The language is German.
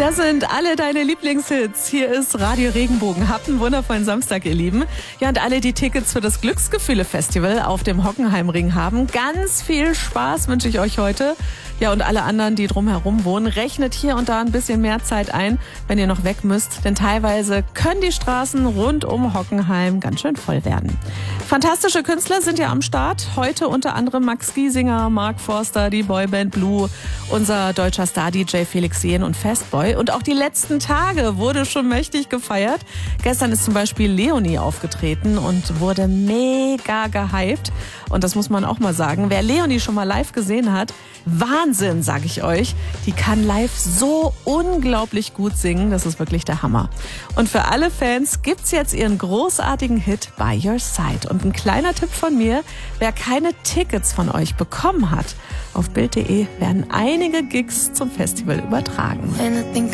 Das sind alle deine Lieblingshits. Hier ist Radio Regenbogen. Habt einen wundervollen Samstag, ihr Lieben. Ja, und alle, die Tickets für das Glücksgefühle-Festival auf dem Hockenheimring haben, ganz viel Spaß wünsche ich euch heute. Ja, und alle anderen, die drumherum wohnen, rechnet hier und da ein bisschen mehr Zeit ein, wenn ihr noch weg müsst. Denn teilweise können die Straßen rund um Hockenheim ganz schön voll werden. Fantastische Künstler sind ja am Start. Heute unter anderem Max Giesinger, Mark Forster, die Boyband Blue, unser deutscher Star-DJ Felix Jähn und Fastboy. Und auch die letzten Tage wurde schon mächtig gefeiert. Gestern ist zum Beispiel Leonie aufgetreten und wurde mega gehypt. Und das muss man auch mal sagen. Wer Leonie schon mal live gesehen hat, Wahnsinn, sag ich euch. Die kann live so unglaublich gut singen. Das ist wirklich der Hammer. Und für alle Fans gibt's jetzt ihren großartigen Hit By Your Side. Und ein kleiner Tipp von mir, wer keine Tickets von euch bekommen hat, auf Bild.de werden einige Gigs zum Festival übertragen.